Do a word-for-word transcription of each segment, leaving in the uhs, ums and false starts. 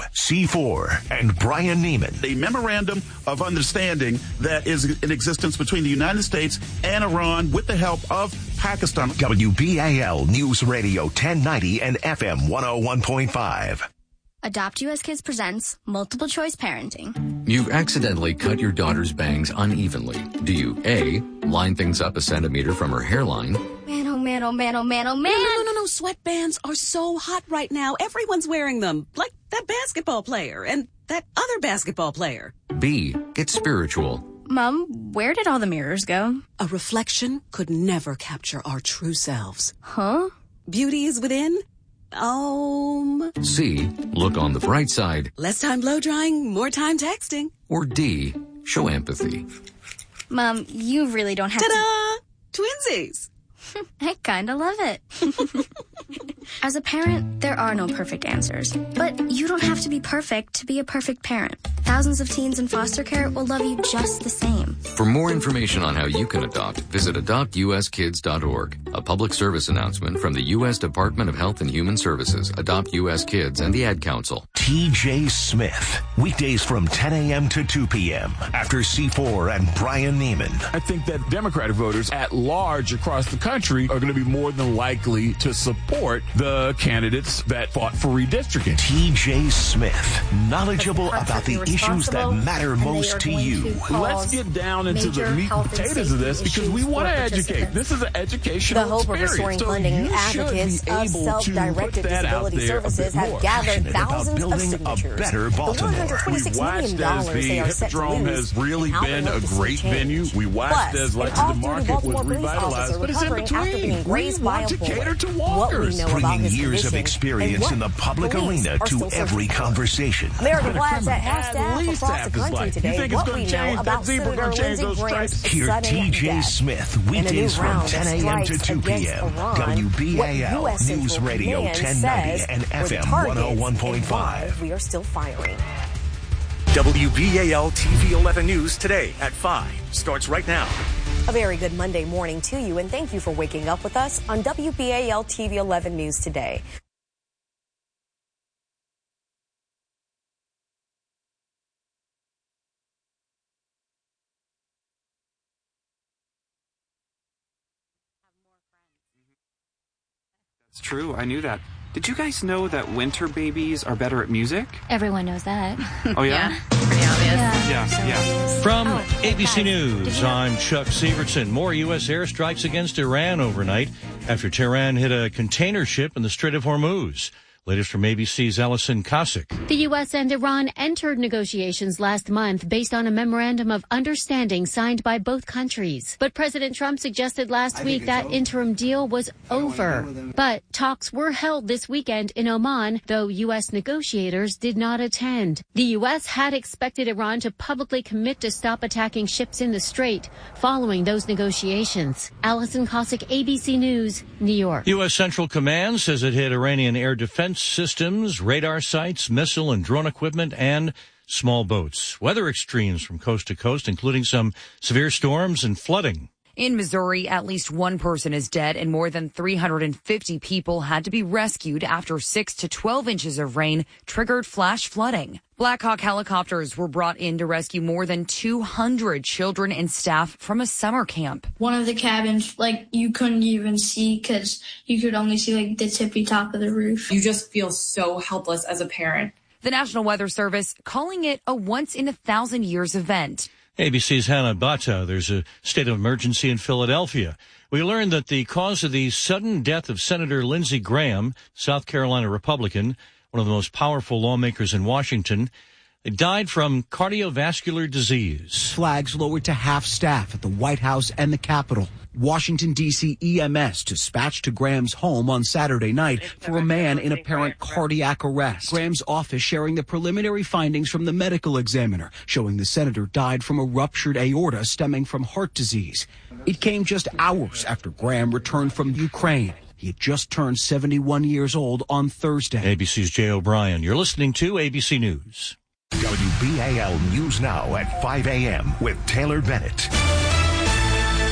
C four, and Brian Neiman. A memorandum of understanding that is in existence between the United States and Iran with the help of Pakistan. W B A L News Radio ten ninety and F M one oh one point five. Adopt U S Kids presents Multiple Choice Parenting. You've accidentally cut your daughter's bangs unevenly. Do you A, line things up a centimeter from her hairline? Man, oh man, oh man, oh man, oh man. No, no, no, no, no. Sweatbands are so hot right now. Everyone's wearing them. Like that basketball player and that other basketball player. B, get spiritual. Mom, where did all the mirrors go? A reflection could never capture our true selves. Huh? Beauty is within. Um. C, look on the bright side. Less time blow drying, more time texting. Or D, show empathy. Mom, you really don't have Ta-da! to... Twinsies! I kinda love it. As a parent, there are no perfect answers. But you don't have to be perfect to be a perfect parent. Thousands of teens in foster care will love you just the same. For more information on how you can adopt, visit adopt u s kids dot org. A public service announcement from the U S Department of Health and Human Services, Adopt U S Kids, and the Ad Council. T J Smith, weekdays from ten a.m. to two p.m. after C four and Brian Neiman. I think that Democratic voters at large across the country are going to be more than likely to support the candidates that fought for redistricting. T J Smith, knowledgeable about the issues that matter most to you. Let's get down into the meat and potatoes of this because we want to educate. This is an educational The hope experience. of restoring so funding, you advocates should be of able self-directed to put that out disability there a services bit have more. gathered thousands of building signatures. a better The Baltimore. one hundred twenty-six We million watched as dollars the they are set to Hippodrome lose has really and how been they a hope to see great change. venue. We watched Plus, as like an the off-duty market Baltimore was police revitalized, officer but it's in recovering after being between. We grazed by want a to cater to bullet. What we walkers. know about Bringing his years of condition experience and in the what public police arena are to still every searching for. conversation. American flags at At half staff least across half the his country life. You today. think it's What gonna we change? know That about zebra Senator gonna change Lindsey those Graham's stripes? Hear sudden T J death. Smith In a new weekdays from round of ten a.m. to strikes two p.m. against Iran, W B what A L U S News Central Radio Command ten ninety says and were F the M one oh one targets point and why five. we are still firing. W B A L T V eleven News today at five starts right now. A very good Monday morning to you, and thank you for waking up with us on W B A L T V eleven News today. It's true. I knew that. Did you guys know that winter babies are better at music? Everyone knows that. Oh, yeah? Yeah, pretty obvious. Yeah, yeah. yeah. From Oh, A B C guys, News, did you know- I'm Chuck Severson. More U S airstrikes against Iran overnight after Tehran hit a container ship in the Strait of Hormuz. Latest from A B C's Allison Cossack. The U S and Iran entered negotiations last month based on a memorandum of understanding signed by both countries. But President Trump suggested last week that interim deal was over. But talks were held this weekend in Oman, though U S negotiators did not attend. The U S had expected Iran to publicly commit to stop attacking ships in the strait following those negotiations. Allison Cossack, A B C News, New York. U S Central Command says it hit Iranian air defense systems, radar sites, missile and drone equipment, and small boats. Weather extremes from coast to coast, including some severe storms and flooding. In Missouri, at least one person is dead and more than three hundred fifty people had to be rescued after six to twelve inches of rain triggered flash flooding. Blackhawk helicopters were brought in to rescue more than two hundred children and staff from a summer camp. One of the cabins, like, you couldn't even see because you could only see, like, the tippy top of the roof. You just feel so helpless as a parent. The National Weather Service calling it a once-in-a-thousand-years event. A B C's Hannah Bata. There's a state of emergency in Philadelphia. We learned that the cause of the sudden death of Senator Lindsey Graham, South Carolina Republican, one of the most powerful lawmakers in Washington, died from cardiovascular disease. Flags lowered to half staff at the White House and the Capitol. Washington, D C E M S dispatched to Graham's home on Saturday night for a man in apparent cardiac arrest. Graham's office sharing the preliminary findings from the medical examiner, showing the senator died from a ruptured aorta stemming from heart disease. It came just hours after Graham returned from Ukraine. He had just turned seventy-one years old on Thursday. A B C's Jay O'Brien. You're listening to A B C News. W B A L News Now at five a.m. with Taylor Bennett.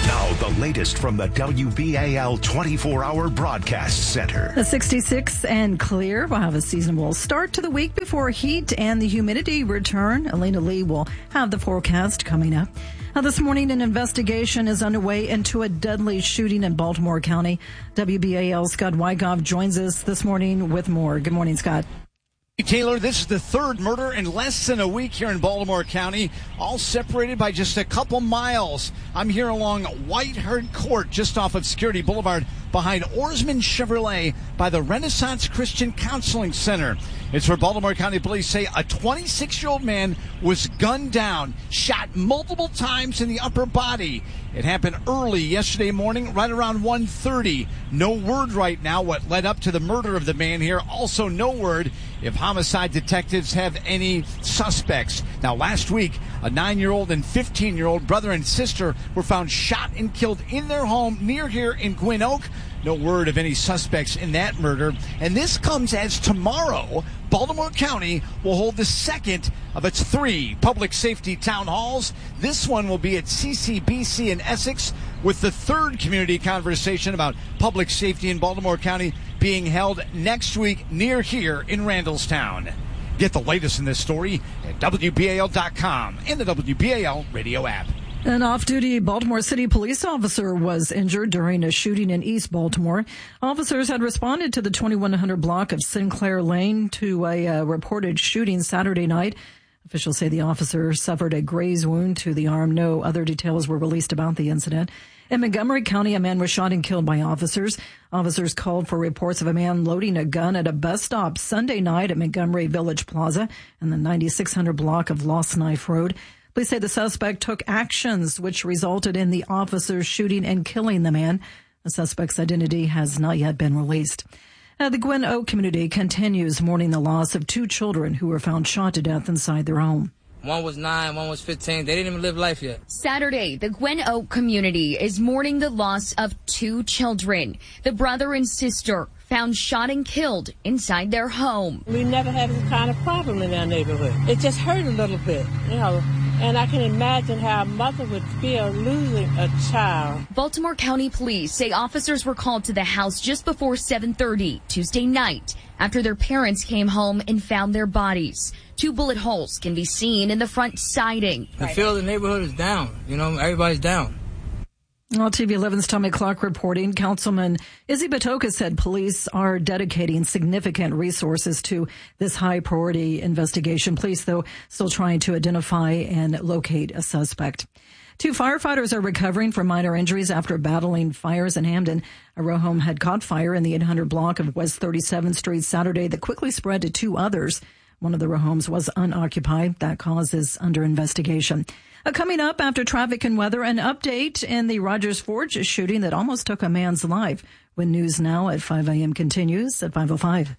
Now, the latest from the W B A L twenty-four hour broadcast center. The sixty-six and clear. We'll have a seasonable start to the week before heat and the humidity return. Elena Lee will have the forecast coming up. Now, this morning, an investigation is underway into a deadly shooting in Baltimore County. W B A L's Scott Wyckoff joins us this morning with more. Good morning, Scott. Taylor, this is the third murder in less than a week here in Baltimore County, all separated by just a couple miles. I'm here along White Hart Court, just off of Security Boulevard, behind Oarsman Chevrolet by the Renaissance Christian Counseling Center. It's where Baltimore County police say a twenty-six-year-old man was gunned down, shot multiple times in the upper body. It happened early yesterday morning, right around one thirty. No word right now what led up to the murder of the man here. Also no word if homicide detectives have any suspects. Now, last week, a nine-year-old and fifteen-year-old brother and sister were found shot and killed in their home near here in Gwynn Oak. No word of any suspects in that murder. And this comes as tomorrow, Baltimore County will hold the second of its three public safety town halls. This one will be at C C B C in Essex, with the third community conversation about public safety in Baltimore County being held next week near here in Randallstown. Get the latest in this story at W B A L dot com and the W B A L radio app. An off-duty Baltimore City police officer was injured during a shooting in East Baltimore. Officers had responded to the twenty-one hundred block of Sinclair Lane to a uh, reported shooting Saturday night. Officials say the officer suffered a graze wound to the arm. No other details were released about the incident. In Montgomery County, a man was shot and killed by officers. Officers called for reports of a man loading a gun at a bus stop Sunday night at Montgomery Village Plaza and the ninety-six hundred block of Lost Knife Road. Police say the suspect took actions which resulted in the officers shooting and killing the man. The suspect's identity has not yet been released. Uh, the Gwynn Oak community continues mourning the loss of two children who were found shot to death inside their home. One was nine, one was fifteen. They didn't even live life yet. Saturday, the Gwynn Oak community is mourning the loss of two children. The brother and sister found shot and killed inside their home. We never had this kind of problem in our neighborhood. It just hurt a little bit, you know. And I can imagine how a mother would feel losing a child. Baltimore County Police say officers were called to the house just before seven thirty Tuesday night after their parents came home and found their bodies. Two bullet holes can be seen in the front siding. I feel the neighborhood is down. You know, everybody's down. Well, T V eleven's Tommy Clark reporting. Councilman Izzy Batoka said police are dedicating significant resources to this high-priority investigation. Police, though, still trying to identify and locate a suspect. Two firefighters are recovering from minor injuries after battling fires in Hamden. A row home had caught fire in the eight hundred block of West thirty-seventh Street Saturday that quickly spread to two others. One of the row homes was unoccupied. That cause is under investigation. Uh, coming up after traffic and weather, an update in the Rogers Forge shooting that almost took a man's life. When News Now at five a.m. continues at five oh five.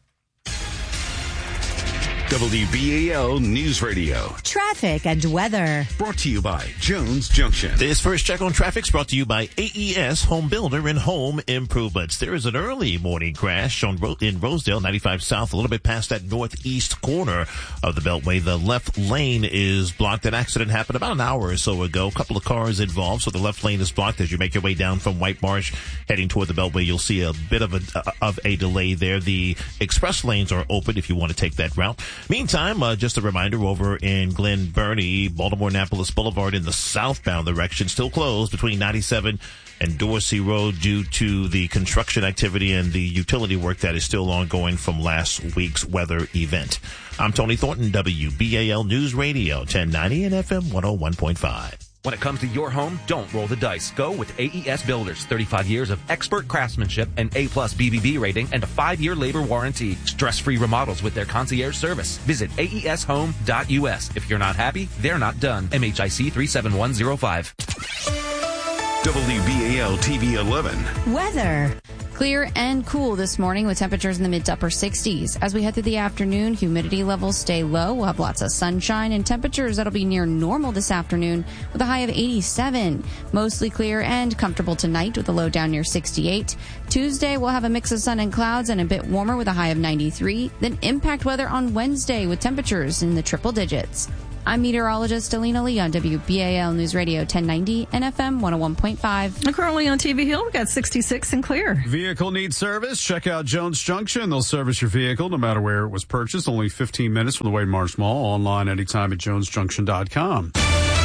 W B A L News Radio. Traffic and weather. Brought to you by Jones Junction. This first check on traffic is brought to you by A E S Home Builder and Home Improvements. There is an early morning crash on in Rosedale, ninety-five South, a little bit past that northeast corner of the Beltway. The left lane is blocked. That accident happened about an hour or so ago. A couple of cars involved, so the left lane is blocked. As you make your way down from White Marsh, heading toward the Beltway, you'll see a bit of a of a delay there. The express lanes are open if you want to take that route. Meantime, uh, just a reminder, over in Glen Burnie, Baltimore-Annapolis Boulevard in the southbound direction, still closed between ninety-seven and Dorsey Road due to the construction activity and the utility work that is still ongoing from last week's weather event. I'm Tony Thornton, W B A L News Radio, ten ninety and F M one oh one point five. When it comes to your home, don't roll the dice. Go with A E S Builders. thirty-five years of expert craftsmanship, an A-plus B B B rating, and a five-year labor warranty. Stress-free remodels with their concierge service. Visit A E S home dot U S. If you're not happy, they're not done. M H I C three seven one zero five. W B A L T V eleven. Weather. Clear and cool this morning with temperatures in the mid to upper sixties. As we head through the afternoon, humidity levels stay low. We'll have lots of sunshine and temperatures that'll be near normal this afternoon with a high of eighty-seven. Mostly clear and comfortable tonight with a low down near sixty-eight. Tuesday, we'll have a mix of sun and clouds and a bit warmer with a high of ninety-three. Then impact weather on Wednesday with temperatures in the triple digits. I'm meteorologist Alina Lee on W B A L News Radio ten ninety and F M one oh one point five. Currently on T V Hill, we got sixty-six and clear. Vehicle needs service? Check out Jones Junction. They'll service your vehicle no matter where it was purchased. Only fifteen minutes from the Wade Marsh Mall. Online anytime at jones junction dot com.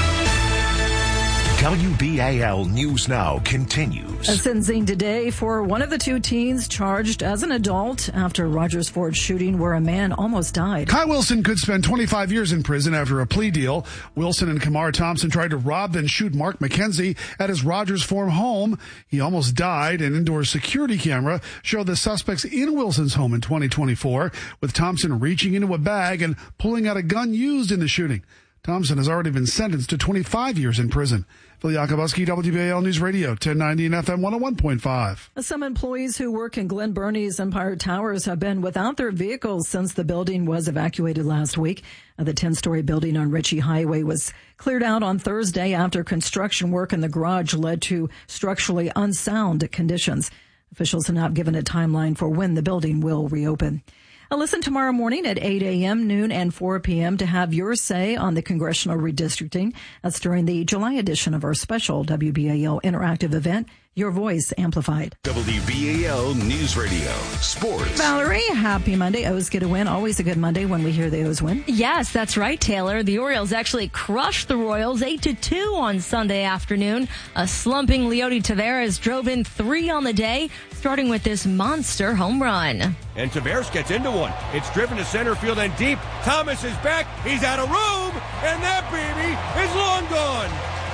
W B A L News Now continues. A sentencing today for one of the two teens charged as an adult after Rogers Ford shooting where a man almost died. Kai Wilson could spend twenty-five years in prison after a plea deal. Wilson and Kamar Thompson tried to rob then shoot Mark McKenzie at his Rogers Ford home. He almost died. An indoor security camera showed the suspects in Wilson's home in twenty twenty-four, with Thompson reaching into a bag and pulling out a gun used in the shooting. Thompson has already been sentenced to twenty-five years in prison. Phil Yakubuski, W B A L News Radio, ten ninety and F M one oh one point five. Some employees who work in Glen Burnie's Empire Towers have been without their vehicles since the building was evacuated last week. The ten-story building on Ritchie Highway was cleared out on Thursday after construction work in the garage led to structurally unsound conditions. Officials have not given a timeline for when the building will reopen. I'll listen tomorrow morning at eight a.m., noon, and four p.m. to have your say on the congressional redistricting. That's during the July edition of our special W B A L interactive event, Your Voice Amplified. W B A L News Radio, sports. Valerie, happy Monday. O's get a win. Always a good Monday when we hear the O's win. Yes, that's right, Taylor. The Orioles actually crushed the Royals eight to two on Sunday afternoon. A slumping Leody Taveras drove in three on the day, starting with this monster home run. And Taveras gets into one. It's driven to center field and deep. Thomas is back. He's out of room. And that baby is long gone.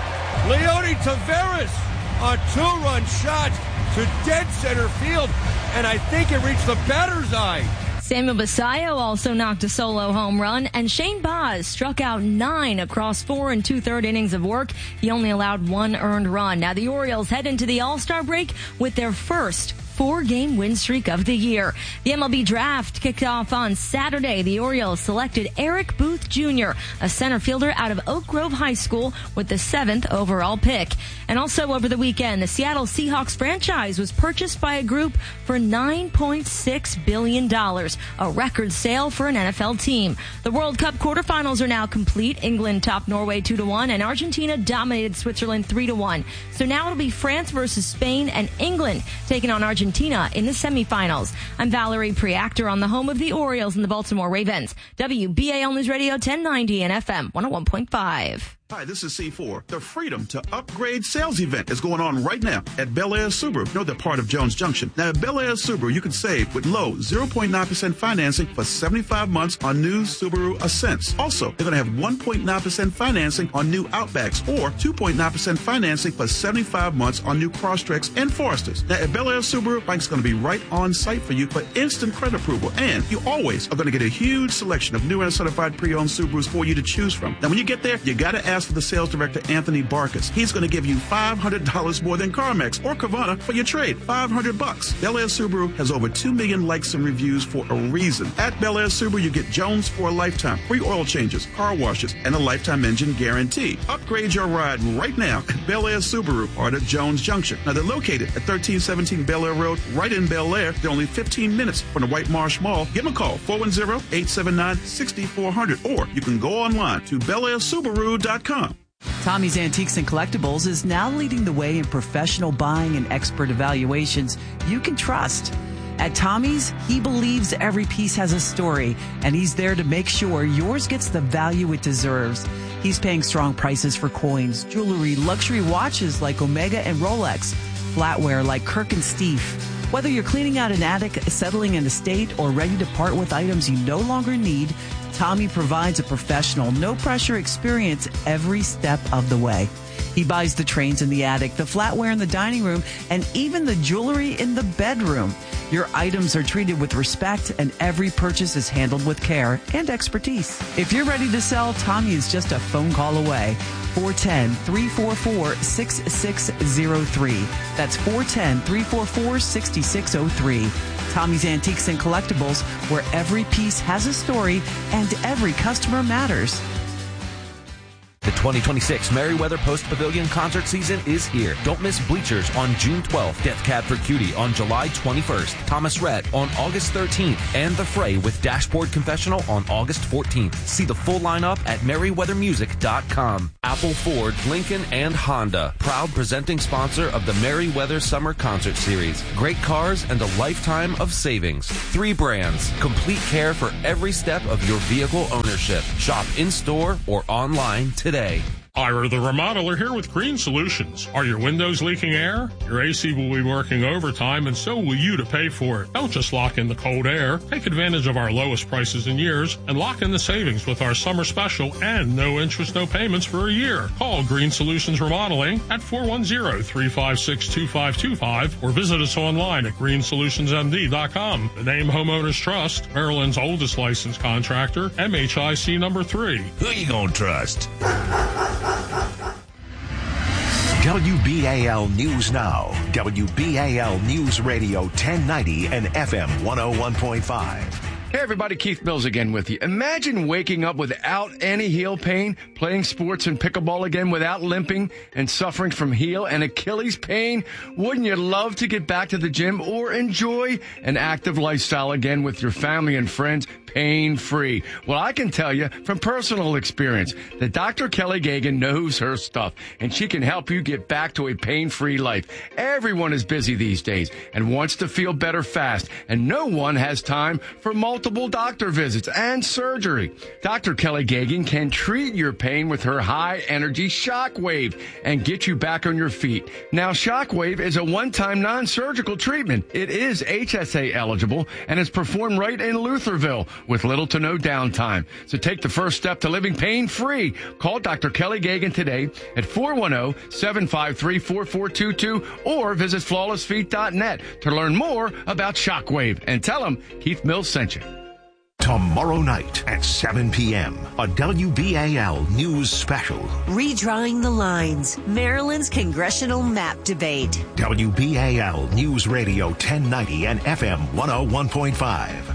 Leody Taveras, a two-run shot to dead center field. And I think it reached the batter's eye. Samuel Basayo also knocked a solo home run, and Shane Baz struck out nine across four and two-third innings of work. He only allowed one earned run. Now the Orioles head into the All-Star break with their first four-game win streak of the year. The M L B draft kicked off on Saturday. The Orioles selected Eric Booth Junior, a center fielder out of Oak Grove High School, with the seventh overall pick. And also over the weekend, the Seattle Seahawks franchise was purchased by a group for nine point six billion dollars, a record sale for an N F L team. The World Cup quarterfinals are now complete. England topped Norway two to one, and Argentina dominated Switzerland three to one. So now it'll be France versus Spain and England taking on Argentina Argentina in the semifinals. I'm Valerie Preactor on the home of the Orioles and the Baltimore Ravens. W B A L News Radio ten ninety and F M one oh one point five. Hi, this is C four. The Freedom to Upgrade sales event is going on right now at Bel Air Subaru. You know they're part of Jones Junction. Now at Bel Air Subaru, you can save with low zero point nine percent financing for seventy-five months on new Subaru Ascents. Also, they're going to have one point nine percent financing on new Outbacks or two point nine percent financing for seventy-five months on new Crosstreks and Foresters. Now at Bel Air Subaru, bank's going to be right on site for you for instant credit approval. And you always are going to get a huge selection of new and certified pre-owned Subarus for you to choose from. Now when you get there, you got to ask for the sales director, Anthony Barkas. He's going to give you five hundred dollars more than CarMax or Carvana for your trade. five hundred bucks. Bel Air Subaru has over two million likes and reviews for a reason. At Bel Air Subaru, you get Jones for a lifetime, free oil changes, car washes, and a lifetime engine guarantee. Upgrade your ride right now at Bel Air Subaru, part of Jones Junction. Now they're located at thirteen seventeen Bel Air Road, right in Bel Air. They're only fifteen minutes from the White Marsh Mall. Give them a call, four one zero, eight seven nine, six four zero zero, or you can go online to bel air subaru dot com. Tommy's Antiques and Collectibles is now leading the way in professional buying and expert evaluations you can trust. At Tommy's, he believes every piece has a story, and he's there to make sure yours gets the value it deserves. He's paying strong prices for coins, jewelry, luxury watches like Omega and Rolex, flatware like Kirk and Steve. Whether you're cleaning out an attic, settling an estate, or ready to part with items you no longer need, Tommy provides a professional, no-pressure experience every step of the way. He buys the trains in the attic, the flatware in the dining room, and even the jewelry in the bedroom. Your items are treated with respect, and every purchase is handled with care and expertise. If you're ready to sell, Tommy is just a phone call away. four one zero, three four four, six six zero three. That's four one zero, three four four, six six zero three. Tommy's Antiques and Collectibles, where every piece has a story and every customer matters. The twenty twenty-six Merriweather Post Pavilion concert season is here. Don't miss Bleachers on June twelfth, Death Cab for Cutie on July twenty-first, Thomas Rhett on August thirteenth, and The Fray with Dashboard Confessional on August fourteenth. See the full lineup at merriweather music dot com. Apple, Ford, Lincoln, and Honda, proud presenting sponsor of the Merriweather Summer Concert Series. Great cars and a lifetime of savings. Three brands, complete care for every step of your vehicle ownership. Shop in-store or online today. Today. Ira the Remodeler here with Green Solutions. Are your windows leaking air? Your A C will be working overtime, and so will you to pay for it. Don't just lock in the cold air. Take advantage of our lowest prices in years and lock in the savings with our summer special and no interest, no payments for a year. Call Green Solutions Remodeling at four one zero, three five six, two five two five or visit us online at green solutions m d dot com. The name Homeowners Trust, Maryland's oldest licensed contractor, M H I C number three. Who you gonna trust? W B A L News Now, W B A L News Radio ten ninety and F M one oh one point five. Hey everybody, Keith Mills again with you. Imagine waking up without any heel pain, playing sports and pickleball again without limping and suffering from heel and Achilles pain. Wouldn't you love to get back to the gym or enjoy an active lifestyle again with your family and friends pain-free? Well, I can tell you from personal experience that Doctor Kelly Gagan knows her stuff and she can help you get back to a pain-free life. Everyone is busy these days and wants to feel better fast, and no one has time for multiple Multiple doctor visits and surgery. Doctor Kelly Gagan can treat your pain with her high-energy Shockwave and get you back on your feet. Now, Shockwave is a one-time non-surgical treatment. It is H S A eligible and is performed right in Lutherville with little to no downtime. So take the first step to living pain-free. Call Doctor Kelly Gagan today at four one zero, seven five three, four four two two or visit flawless feet dot net to learn more about Shockwave and tell them Keith Mills sent you. Tomorrow night at seven p.m., a W B A L News Special. Redrawing the Lines, Maryland's congressional map debate. W B A L News Radio ten ninety and F M one oh one point five.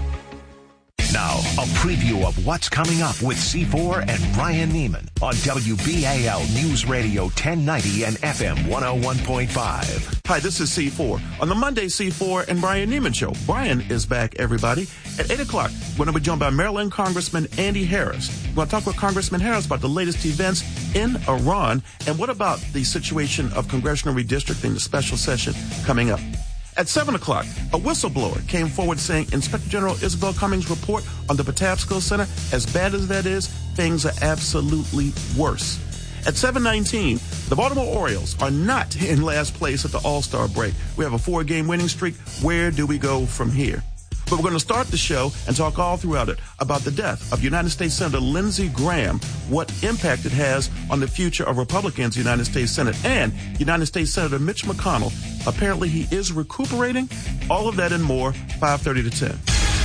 Now, a preview of what's coming up with C four and Brian Neiman on W B A L News Radio ten ninety and F M one oh one point five. Hi, this is C four. On the Monday C four and Brian Neiman Show, Brian is back, everybody. At eight o'clock, we're going to be joined by Maryland Congressman Andy Harris. We're going to talk with Congressman Harris about the latest events in Iran and what about the situation of congressional redistricting, the special session coming up. At seven o'clock, a whistleblower came forward saying Inspector General Isabel Cummings' report on the Patapsco Center, as bad as that is, things are absolutely worse. At seven nineteen, the Baltimore Orioles are not in last place at the All-Star break. We have a four-game winning streak. Where do we go from here? But we're going to start the show and talk all throughout it about the death of United States Senator Lindsey Graham, what impact it has on the future of Republicans in the United States Senate, and United States Senator Mitch McConnell. Apparently he is recuperating. All of that and more, five thirty to ten.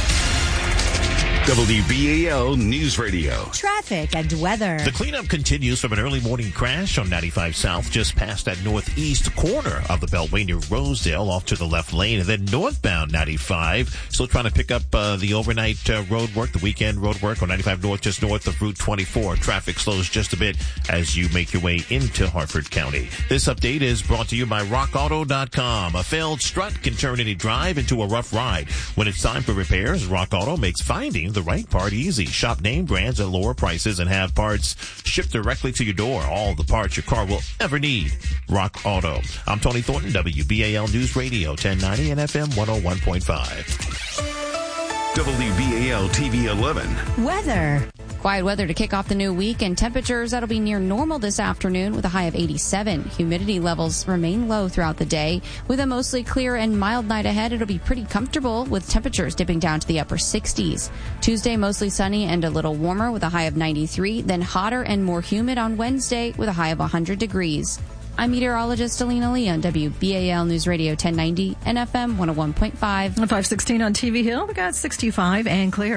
W B A L News Radio. Traffic and weather. The cleanup continues from an early morning crash on ninety-five South, just past that northeast corner of the Beltway near Rosedale, off to the left lane, and then northbound ninety-five. Still trying to pick up uh, the overnight uh, road work, the weekend road work on ninety-five North, just north of Route twenty-four. Traffic slows just a bit as you make your way into Harford County. This update is brought to you by rock auto dot com. A failed strut can turn any drive into a rough ride. When it's time for repairs, Rock Auto makes finding the right part easy. Shop name brands at lower prices and have parts shipped directly to your door. All the parts your car will ever need. Rock Auto. I'm Tony Thornton, W B A L News Radio ten ninety and F M one oh one point five. W B A L T V eleven. Weather. Quiet weather to kick off the new week, and temperatures that'll be near normal this afternoon with a high of eighty-seven. Humidity levels remain low throughout the day. With a mostly clear and mild night ahead, it'll be pretty comfortable with temperatures dipping down to the upper sixties. Tuesday, mostly sunny and a little warmer with a high of ninety-three, then hotter and more humid on Wednesday with a high of one hundred degrees. I'm meteorologist Alina Lee on W B A L News Radio ten ninety and F M one oh one point five. five sixteen on T V Hill, we got sixty-five and clear.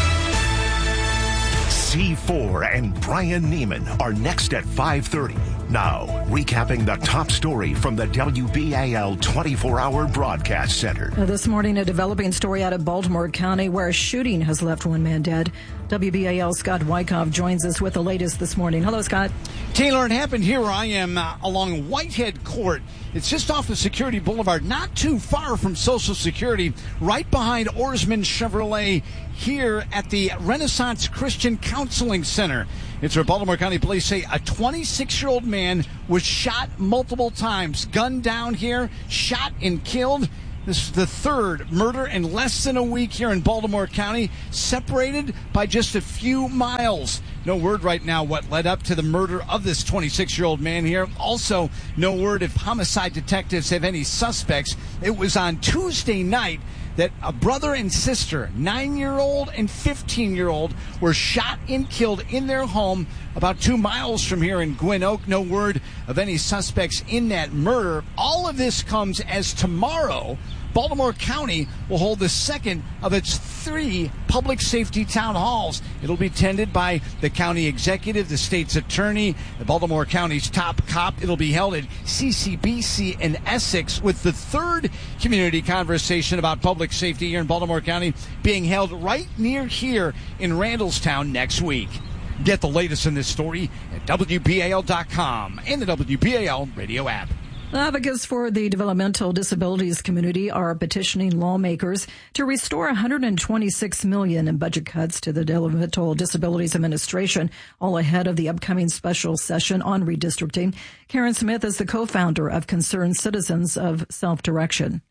C four and Brian Neiman are next at five thirty. Now, recapping the top story from the W B A L twenty-four hour broadcast center. Now, this morning, a developing story out of Baltimore County where a shooting has left one man dead. W B A L Scott Wyckoff joins us with the latest this morning. Hello, Scott. Taylor, it happened here where I am uh, along Whitehead Court. It's just off of Security Boulevard, not too far from Social Security, right behind Oarsman Chevrolet here at the Renaissance Christian Counseling Center. It's where Baltimore County Police say a twenty-six-year-old man was shot multiple times, gunned down here, shot and killed. This is the third murder in less than a week here in Baltimore County, separated by just a few miles. No word right now what led up to the murder of this twenty-six-year-old man here. Also, no word if homicide detectives have any suspects. It was on Tuesday night that a brother and sister, nine-year-old and fifteen-year-old, were shot and killed in their home about two miles from here in Gwynn Oak. No word of any suspects in that murder. All of this comes as tomorrow Baltimore County will hold the second of its three public safety town halls. It'll be attended by the county executive, the state's attorney, the Baltimore County's top cop. It'll be held at C C B C in Essex, with the third community conversation about public safety here in Baltimore County being held right near here in Randallstown next week. Get the latest in this story at W B A L dot com and the W B A L radio app. Advocates for the developmental disabilities community are petitioning lawmakers to restore one hundred twenty-six million dollars in budget cuts to the Developmental Disabilities Administration, all ahead of the upcoming special session on redistricting. Karen Smith is the co-founder of Concerned Citizens of Self-Direction.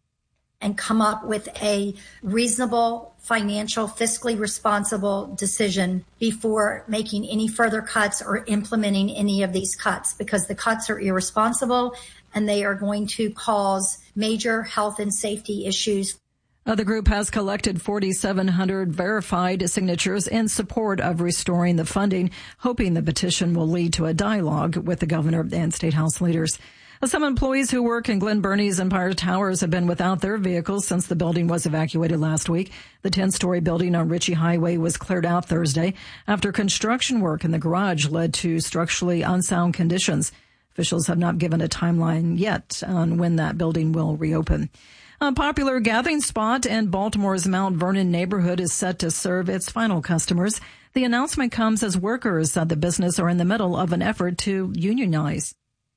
And come up with a reasonable, financial, fiscally responsible decision before making any further cuts or implementing any of these cuts, because the cuts are irresponsible and they are going to cause major health and safety issues. Uh, the group has collected forty-seven hundred verified signatures in support of restoring the funding, hoping the petition will lead to a dialogue with the governor and state house leaders. Some employees who work in Glen Burnie's Empire Towers have been without their vehicles since the building was evacuated last week. The ten-story building on Ritchie Highway was cleared out Thursday after construction work in the garage led to structurally unsound conditions. Officials have not given a timeline yet on when that building will reopen. A popular gathering spot in Baltimore's Mount Vernon neighborhood is set to serve its final customers. The announcement comes as workers at the business are in the middle of an effort to unionize.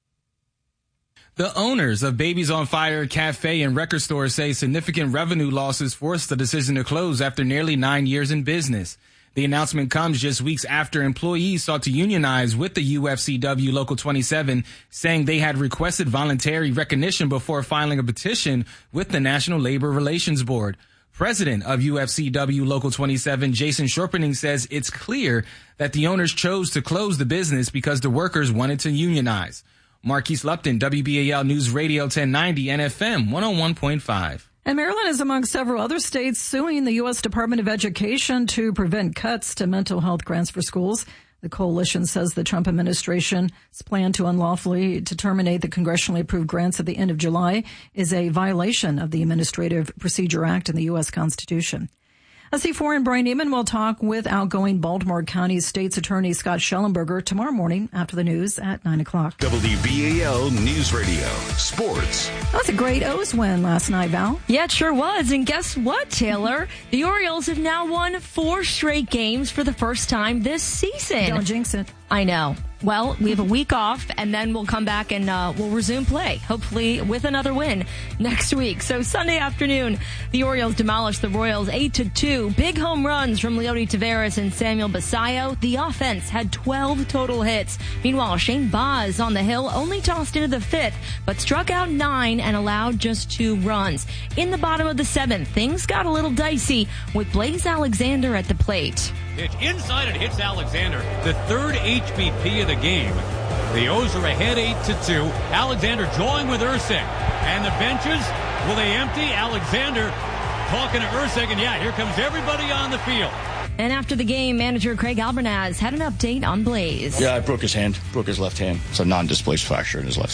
The owners of Babies on Fire Cafe and Record Store say significant revenue losses forced the decision to close after nearly nine years in business. The announcement comes just weeks after employees sought to unionize with the U F C W Local twenty-seven, saying they had requested voluntary recognition before filing a petition with the National Labor Relations Board. President of U F C W Local twenty-seven, Jason Shorpening, says it's clear that the owners chose to close the business because the workers wanted to unionize. Marquise Lupton, W B A L News Radio ten ninety and F M one oh one point five. And Maryland is among several other states suing the U S Department of Education to prevent cuts to mental health grants for schools. The coalition says the Trump administration's plan to unlawfully to terminate the congressionally approved grants at the end of July is a violation of the Administrative Procedure Act and the U S Constitution. A C four and Brian Neiman will talk with outgoing Baltimore County State's Attorney Scott Schellenberger tomorrow morning after the news at nine o'clock. W B A L News Radio Sports. That was a great O's win last night, Val. Yeah, it sure was. And guess what, Taylor? The Orioles have now won four straight games for the first time this season. Don't jinx it. I know. Well, we have a week off, and then we'll come back and uh, we'll resume play, hopefully with another win next week. So Sunday afternoon, the Orioles demolished the Royals eight to two. Big home runs from Leody Taveras and Samuel Basayo. The offense had twelve total hits. Meanwhile, Shane Baz on the hill only tossed into the fifth, but struck out nine and allowed just two runs. In the bottom of the seventh, things got a little dicey with Blaze Alexander at the plate. Pitch inside, it hits Alexander, the third H B P of the game. The O's are ahead eight to two. Alexander drawing with Ursek. And the benches, will they empty? Alexander talking to Ursek, and yeah, here comes everybody on the field. And after the game, manager Craig Albernaz had an update on Blaze. Yeah, I broke his hand, broke his left hand. It's a non-displaced fracture in his left hand.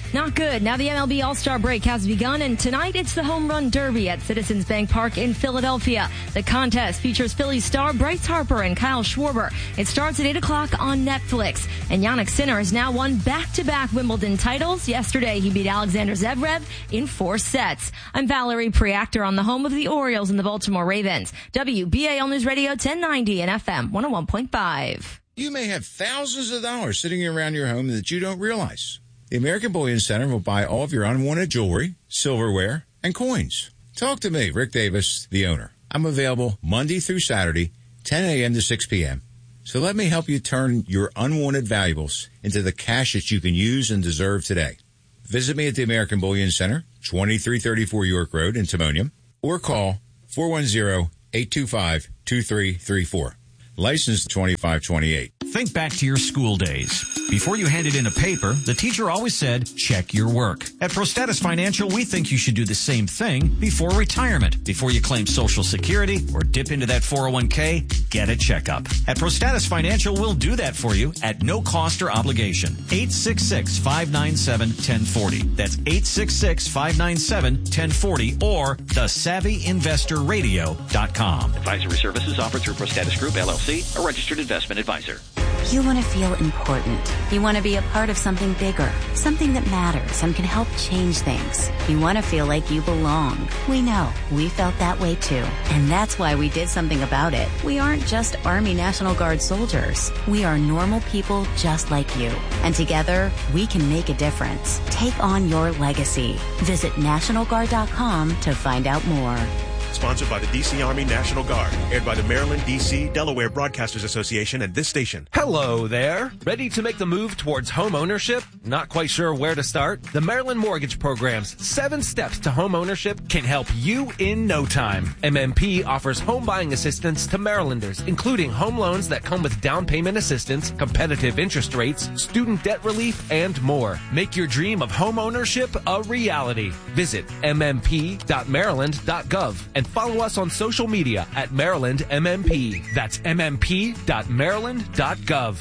Not good. Now the M L B All-Star break has begun, and tonight it's the Home Run Derby at Citizens Bank Park in Philadelphia. The contest features Phillies star Bryce Harper and Kyle Schwarber. It starts at eight o'clock on Netflix. And Jannik Sinner has now won back-to-back Wimbledon titles. Yesterday, he beat Alexander Zverev in four sets. I'm Valerie Preactor on the home of the Orioles and the Baltimore Ravens. W B A L News Radio ten ninety and F M one oh one point five. You may have thousands of dollars sitting around your home that you don't realize. The American Bullion Center will buy all of your unwanted jewelry, silverware, and coins. Talk to me, Rick Davis, the owner. I'm available Monday through Saturday, ten a.m. to six p.m. So let me help you turn your unwanted valuables into the cash that you can use and deserve today. Visit me at the American Bullion Center, twenty-three thirty-four York Road in Timonium, or call four one zero, eight two five, two three three four. License twenty-five twenty-eight. Think back to your school days. Before you handed in a paper, the teacher always said, check your work. At ProStatus Financial, we think you should do the same thing before retirement. Before you claim Social Security or dip into that four oh one k, get a checkup. At ProStatus Financial, we'll do that for you at no cost or obligation. eight six six, five nine seven, one oh four oh. That's eight six six, five nine seven, one oh four oh or the savvy investor radio dot com. Advisory services offered through ProStatus Group, L L C, a registered investment advisor. You want to feel important. You want to be a part of something bigger, something that matters and can help change things. You want to feel like you belong. We know. We felt that way too. And that's why we did something about it. We aren't just Army National Guard soldiers. We are normal people just like you. And together, we can make a difference. Take on your legacy. Visit National Guard dot com to find out more. Sponsored by the D C Army National Guard. Aired by the Maryland, D C, Delaware Broadcasters Association and this station. Hello there. Ready to make the move towards home ownership? Not quite sure where to start? The Maryland Mortgage Program's seven steps to home ownership can help you in no time. M M P offers home buying assistance to Marylanders, including home loans that come with down payment assistance, competitive interest rates, student debt relief, and more. Make your dream of home ownership a reality. Visit m m p dot maryland dot gov and follow us on social media at Maryland M M P. That's m m p dot maryland dot gov.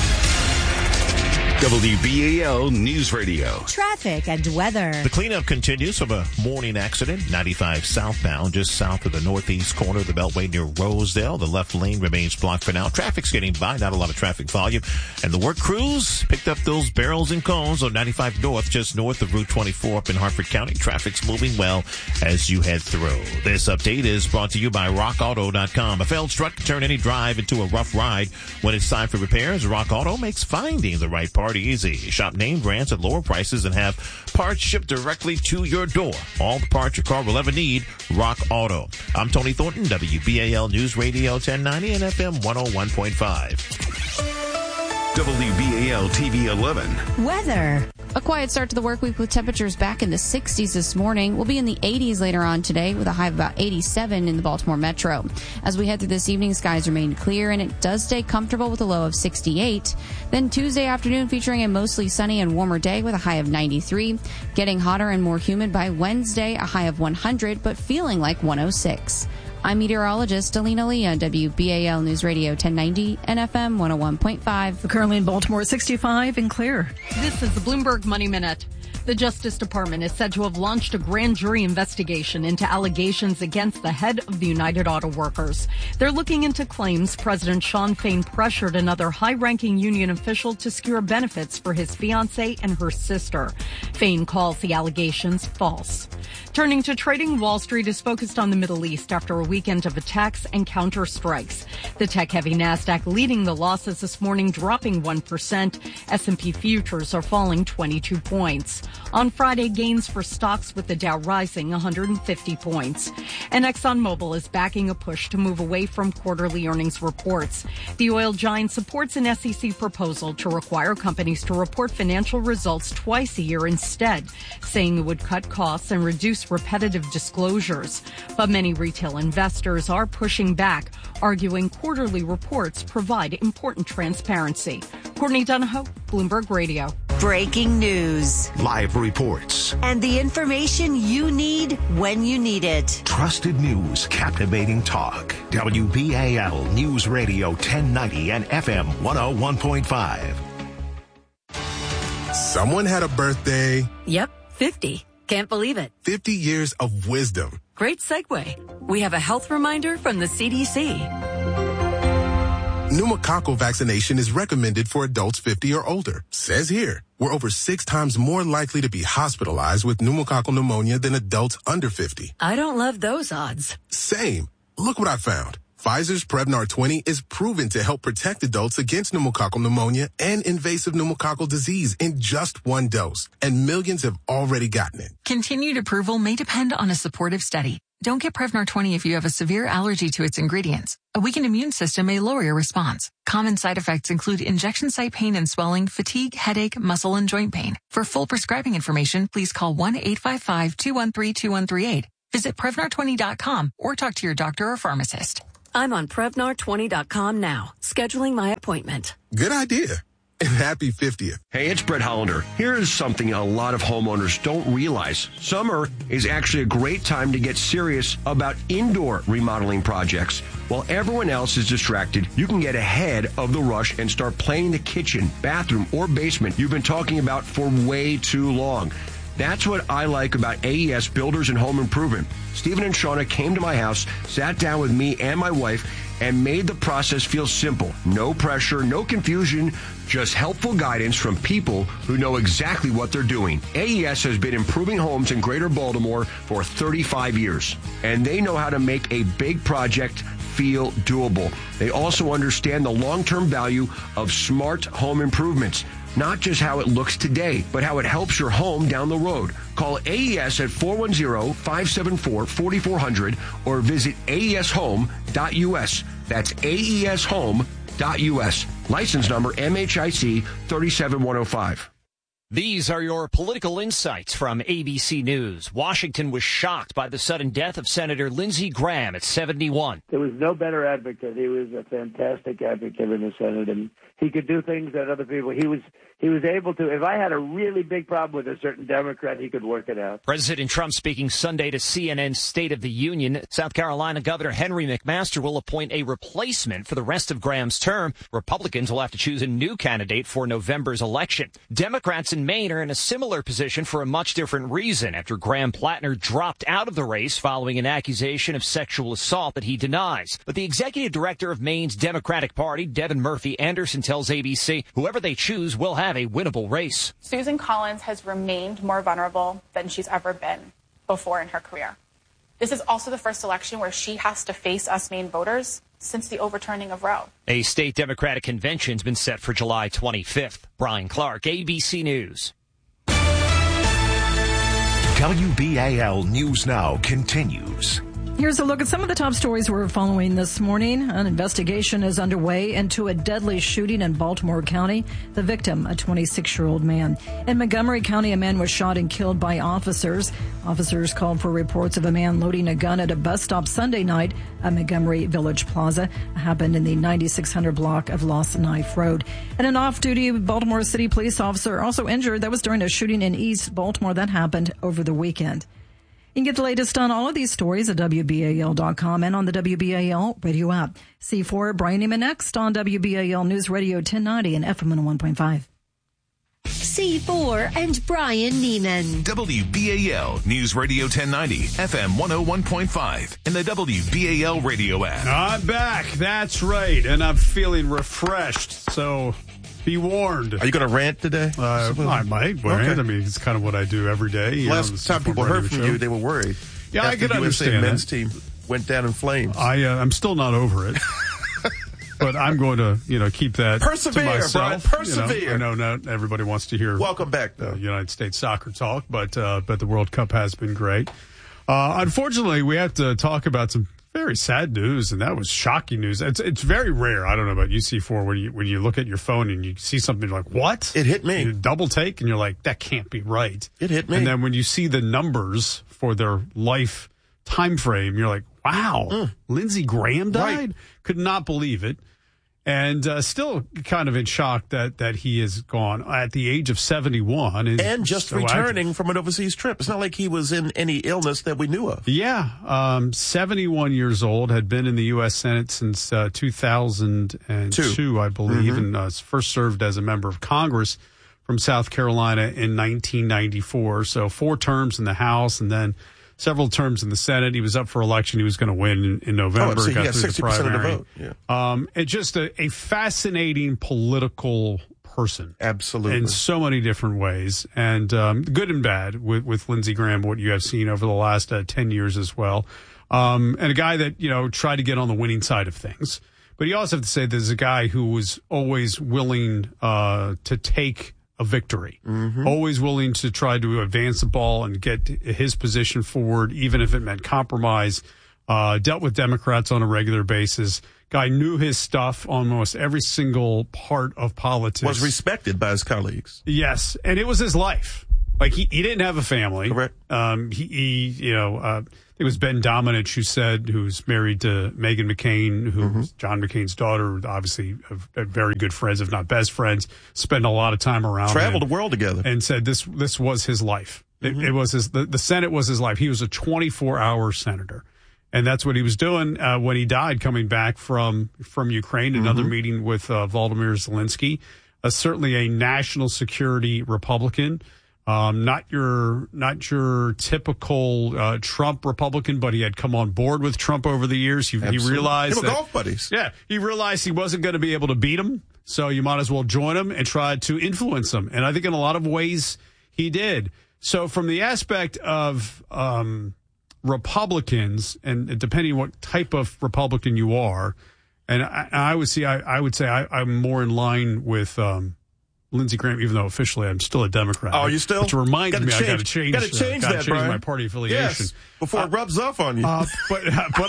W B A L News Radio. Traffic and weather. The cleanup continues from a morning accident, ninety-five southbound, just south of the northeast corner of the Beltway near Rosedale. The left lane remains blocked for now. Traffic's getting by, not a lot of traffic volume. And the work crews picked up those barrels and cones on ninety-five north, just north of Route twenty-four up in Hartford County. Traffic's moving well as you head through. This update is brought to you by rock auto dot com. A failed strut can turn any drive into a rough ride. When it's time for repairs, Rock Auto makes finding the right part easy. Shop name brands at lower prices and have parts shipped directly to your door. All the parts your car will ever need, Rock Auto. I'm Tony Thornton, W B A L News Radio ten ninety and F M one oh one point five. W B A L T V eleven. Weather. A quiet start to the work week with temperatures back in the sixties this morning. We'll be in the eighties later on today with a high of about eighty-seven in the Baltimore metro. As we head through this evening, skies remain clear and it does stay comfortable with a low of sixty-eight. Then Tuesday afternoon featuring a mostly sunny and warmer day with a high of ninety-three. Getting hotter and more humid by Wednesday, a high of one hundred, but feeling like one oh six. I'm meteorologist Alina Lee on W B A L News Radio ten ninety and F M one oh one point five. Currently in Baltimore, sixty-five and clear. This is the Bloomberg Money Minute. The Justice Department is said to have launched a grand jury investigation into allegations against the head of the United Auto Workers. They're looking into claims President Shawn Fain pressured another high-ranking union official to secure benefits for his fiancée and her sister. Fain calls the allegations false. Turning to trading, Wall Street is focused on the Middle East after a weekend of attacks and counter-strikes. The tech-heavy NASDAQ leading the losses this morning, dropping one percent. S and P futures are falling twenty-two points. On Friday, gains for stocks with the Dow rising one hundred fifty points. And ExxonMobil is backing a push to move away from quarterly earnings reports. The oil giant supports an S E C proposal to require companies to report financial results twice a year instead, saying it would cut costs and reduce repetitive disclosures. But many retail investors are pushing back, arguing quarterly reports provide important transparency. Courtney Donahoe, Bloomberg Radio. Breaking news. Live reports. And the information you need when you need it. Trusted news, captivating talk. W B A L News Radio ten ninety and F M one oh one point five. Someone had a birthday. Yep, fifty. Can't believe it. fifty years of wisdom. Great segue. We have a health reminder from the C D C. Pneumococcal vaccination is recommended for adults fifty or older. Says here, we're over six times more likely to be hospitalized with pneumococcal pneumonia than adults under fifty. I don't love those odds. Same. Look what I found. Pfizer's Prevnar twenty is proven to help protect adults against pneumococcal pneumonia and invasive pneumococcal disease in just one dose. And millions have already gotten it. Continued approval may depend on a supportive study. Don't get Prevnar twenty if you have a severe allergy to its ingredients. A weakened immune system may lower your response. Common side effects include injection site pain and swelling, fatigue, headache, muscle, and joint pain. For full prescribing information, please call one eight five five, two one three, two one three eight. Visit Prevnar twenty dot com or talk to your doctor or pharmacist. I'm on Prevnar twenty dot com now, scheduling my appointment. Good idea. And happy fiftieth. Hey, it's Brett Hollander. Here's something a lot of homeowners don't realize. Summer is actually a great time to get serious about indoor remodeling projects. While everyone else is distracted, you can get ahead of the rush and start planning the kitchen, bathroom, or basement you've been talking about for way too long. That's what I like about A E S Builders and Home Improvement. Stephen and Shauna came to my house, sat down with me and my wife, and made the process feel simple. No pressure, no confusion, just helpful guidance from people who know exactly what they're doing. A E S has been improving homes in Greater Baltimore for thirty-five years, and they know how to make a big project feel doable. They also understand the long-term value of smart home improvements. Not just how it looks today, but how it helps your home down the road. Call A E S at four one zero, five seven four, four four zero zero or visit A E S home dot U S. That's A E S home dot U S. License number M H I C three seven one zero five. These are your political insights from A B C News. Washington was shocked by the sudden death of Senator Lindsey Graham at seventy-one. There was no better advocate. He was a fantastic advocate in the Senate, and he could do things that other people, he was he was able to. If I had a really big problem with a certain Democrat, he could work it out. President Trump speaking Sunday to C N N's State of the Union. South Carolina Governor Henry McMaster will appoint a replacement for the rest of Graham's term. Republicans will have to choose a new candidate for November's election. Democrats in Maine are in a similar position for a much different reason after Graham Plattner dropped out of the race following an accusation of sexual assault that he denies. But the executive director of Maine's Democratic Party, Devin Murphy Anderson, tells A B C whoever they choose will have a winnable race. Susan Collins has remained more vulnerable than she's ever been before in her career. This is also the first election where she has to face us Maine voters since the overturning of Roe. A state Democratic convention's been set for July twenty-fifth. Brian Clark, A B C News. W B A L News Now continues. Here's a look at some of the top stories we're following this morning. An investigation is underway into a deadly shooting in Baltimore County. The victim, a twenty-six-year-old man. In Montgomery County, a man was shot and killed by officers. Officers called for reports of a man loading a gun at a bus stop Sunday night at Montgomery Village Plaza. It happened in the ninety-six hundred block of Lost Knife Road. And an off-duty Baltimore City police officer also injured. That was during a shooting in East Baltimore that happened over the weekend. You can get the latest on all of these stories at W B A L dot com and on the W B A L radio app. C four, Brian Neiman next on W B A L News Radio ten ninety and F M one oh one point five. C four and Brian Neiman. W B A L News Radio ten ninety, F M one oh one point five, and the W B A L radio app. I'm back. That's right. And I'm feeling refreshed. So be warned. Are you going to rant today? Uh, I might rant. Okay. I mean, it's kind of what I do every day. Last know, time people heard from you, they were worried. Yeah, I could understand the men's team went down in flames. I, uh, I'm still not over it. But I'm going to, you know, keep that persevere, to myself. Brian, persevere. You know, I know not everybody wants to hear. Welcome back, though. Uh, United States soccer talk, but uh, but the World Cup has been great. Uh, unfortunately, we have to talk about some very sad news, and that was shocking news. It's it's very rare. I don't know about you, C four, when you when you look at your phone and you see something, you're like, what? It hit me. You double take, and you're like, that can't be right. It hit me. And then when you see the numbers for their life time frame, you're like, wow, mm. Lindsey Graham died? Right. Could not believe it. And uh, still kind of in shock that, that he is gone at the age of seventy-one. And just so returning active. From an overseas trip. It's not like he was in any illness that we knew of. Yeah. Um, seventy-one years old, had been in the U S Senate since uh, two thousand two, Two. I believe, mm-hmm. and uh, first served as a member of Congress from South Carolina in nineteen ninety-four. So four terms in the House and then several terms in the Senate. He was up for election. He was going to win in, in November. Oh, so he got got through sixty the percent of the primary. vote. Yeah. Um, it's just a, a fascinating political person. Absolutely. In so many different ways. And um, good and bad with, with Lindsey Graham, what you have seen over the last uh, ten years as well. Um, and a guy that, you know, tried to get on the winning side of things. But you also have to say there's a guy who was always willing uh, to take a victory, mm-hmm. always willing to try to advance the ball and get his position forward, even if it meant compromise, uh, dealt with Democrats on a regular basis. Guy knew his stuff on almost every single part of politics. Was respected by his colleagues. Yes, and it was his life. Like, he, he didn't have a family. Correct. Um, he, he, you know, uh, it was Ben Domenech who said, who's married to Meghan McCain, who's mm-hmm. John McCain's daughter, obviously a, a very good friends, if not best friends, spent a lot of time around Traveled him, the world together. and said this this was his life. Mm-hmm. It, it was his, the, the Senate was his life. He was a twenty-four hour senator. And that's what he was doing uh, when he died, coming back from, from Ukraine, another mm-hmm. meeting with uh, Volodymyr Zelensky, uh, certainly a national security Republican. Um, not your, not your typical, uh, Trump Republican, but he had come on board with Trump over the years. He, he realized they were that, golf buddies. Yeah. He realized he wasn't going to be able to beat him. So you might as well join him and try to influence him. And I think in a lot of ways he did. So from the aspect of, um, Republicans, and depending on what type of Republican you are, and I, I would see, I, I would say I, I'm more in line with, um, Lindsey Graham, even though officially I'm still a Democrat. Oh, you still? Which reminds gotta me change. I got to change. Got to change uh, that, gotta change Brian. my party affiliation. Yes, before uh, it rubs off on you. Uh, but but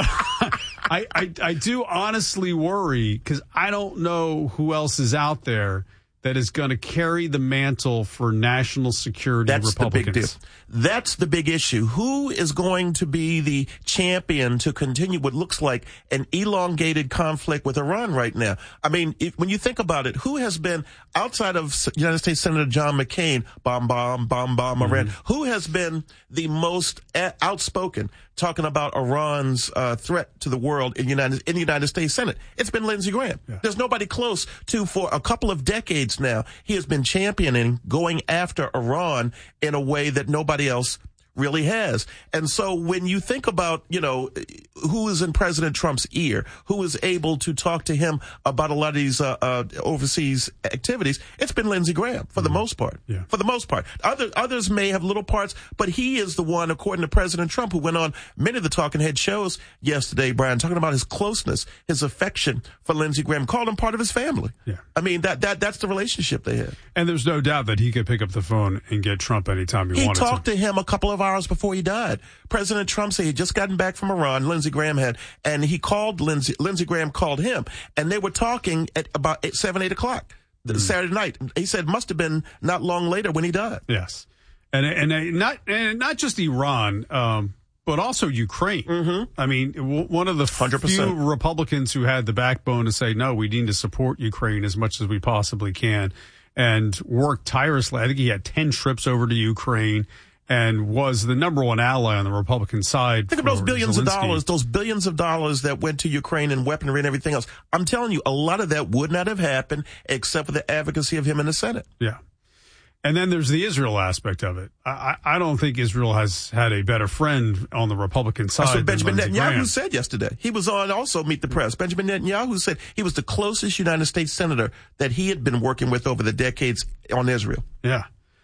I, I I do honestly worry because I don't know who else is out there that is going to carry the mantle for national security That's Republicans. the big deal. That's the big issue. Who is going to be the champion to continue what looks like an elongated conflict with Iran right now? I mean, if, when you think about it, who has been outside of United States Senator John McCain, bomb, bomb, bomb, bomb, mm-hmm. Iran, who has been the most a- outspoken talking about Iran's uh, threat to the world in, United, in the United States Senate? It's been Lindsey Graham. Yeah. There's nobody close to, for a couple of decades now, he has been championing going after Iran in a way that nobody else really has. And so when you think about, you know, who is in President Trump's ear, who is able to talk to him about a lot of these uh, uh, overseas activities, it's been Lindsey Graham for mm-hmm. the most part. Yeah. For the most part. Other, others may have little parts, but he is the one, according to President Trump, who went on many of the talking head shows yesterday, Brian, talking about his closeness, his affection for Lindsey Graham, called him part of his family. Yeah. I mean, that, that that's the relationship they had. And there's no doubt that he could pick up the phone and get Trump anytime he, he wanted to. He talked to. to him a couple of hours before he died. President Trump said he had just gotten back from Iran, Lindsey Graham had, and he called Lindsey, Lindsey Graham called him, and they were talking at about eight, seven, eight o'clock mm. Saturday night. He said it must have been not long later when he died. Yes. And, and, and not, and not just Iran, um, but also Ukraine. Mm-hmm. I mean, w- one of the one hundred percent. few Republicans who had the backbone to say, no, we need to support Ukraine as much as we possibly can, and worked tirelessly. I think he had ten trips over to Ukraine and was the number one ally on the Republican side. Think of those billions Zelensky. of dollars, those billions of dollars that went to Ukraine and weaponry and everything else. I'm telling you, a lot of that would not have happened except for the advocacy of him in the Senate. Yeah. And then there's the Israel aspect of it. I, I don't think Israel has had a better friend on the Republican side. That's what Benjamin than Lindsey Netanyahu Graham. said yesterday. He was on also Meet the Press. Benjamin Netanyahu said he was the closest United States senator that he had been working with over the decades on Israel. Yeah.